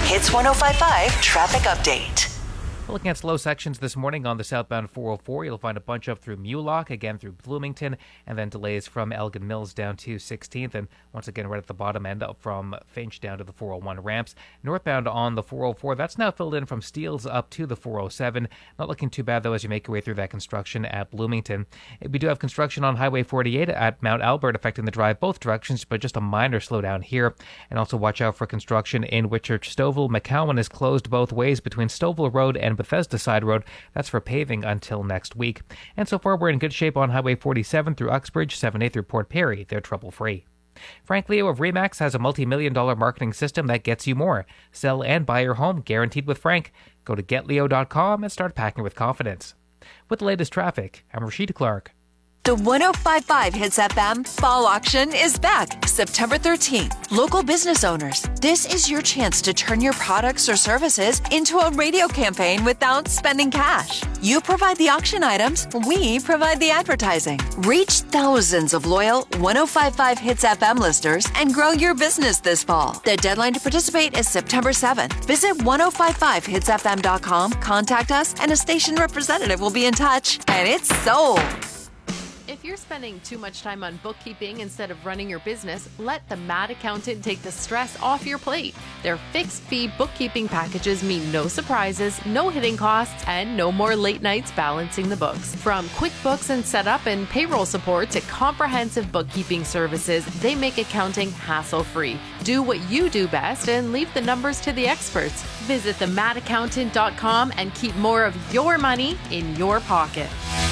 Hits 105.5 traffic update. Looking at slow sections this morning on the southbound 404, you'll find a bunch up through Mulock, again through Bloomington, and then delays from Elgin Mills down to 16th, and once again right at the bottom end up from Finch down to the 401 ramps. Northbound on the 404, that's now filled in from Steeles up to the 407. Not looking too bad, though, as you make your way through that construction at Bloomington. We do have construction on Highway 48 at Mount Albert affecting the drive both directions, but just a minor slowdown here. And also watch out for construction in Whitchurch Stouffville. McCowan is closed both ways between Stouffville Road and Bethesda Side Road. That's for paving until next week. And so far, we're in good shape on Highway 47 through Uxbridge, 7A through Port Perry. They're trouble-free. Frank Leo of RE/MAX has a multi-million-dollar marketing system that gets you more. Sell and buy your home, guaranteed with Frank. Go to getleo.com and start packing with confidence. With the latest traffic, I'm Rashida Clark. The 105.5 Hits FM Fall Auction is back September 13th. Local business owners, this is your chance to turn your products or services into a radio campaign without spending cash. You provide the auction items, we provide the advertising. Reach thousands of loyal 105.5 Hits FM listeners and grow your business this fall. The deadline to participate is September 7th. Visit 1055hitsfm.com, contact us, and a station representative will be in touch. And it's sold. If you're spending too much time on bookkeeping instead of running your business, let the Mad Accountant take the stress off your plate. Their fixed-fee bookkeeping packages mean no surprises, no hidden costs, and no more late nights balancing the books. From QuickBooks and setup and payroll support to comprehensive bookkeeping services, they make accounting hassle-free. Do what you do best and leave the numbers to the experts. Visit themadaccountant.com and keep more of your money in your pocket.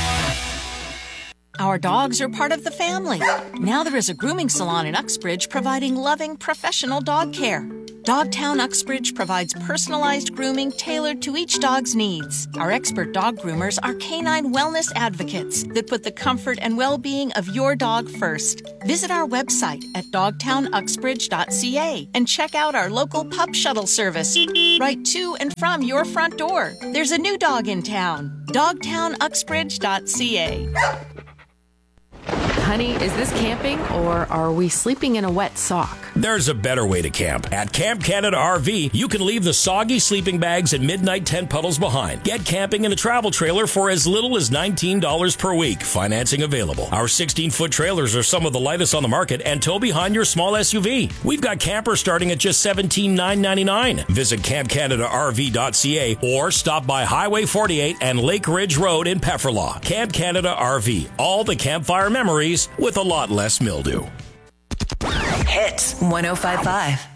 Our dogs are part of the family. Now there is a grooming salon in Uxbridge providing loving, professional dog care. Dogtown Uxbridge provides personalized grooming tailored to each dog's needs. Our expert dog groomers are canine wellness advocates that put the comfort and well-being of your dog first. Visit our website at dogtownuxbridge.ca and check out our local pup shuttle service right to and from your front door. There's a new dog in town. dogtownuxbridge.ca. Honey, is this camping or are we sleeping in a wet sock? There's a better way to camp. At Camp Canada RV, you can leave the soggy sleeping bags and midnight tent puddles behind. Get camping in a travel trailer for as little as $19 per week. Financing available. Our 16-foot trailers are some of the lightest on the market and tow behind your small SUV. We've got campers starting at just $17,999. Visit campcanadaRV.ca or stop by Highway 48 and Lake Ridge Road in Pefferlaw. Camp Canada RV. All the campfire memories with a lot less mildew. Hits 105.5.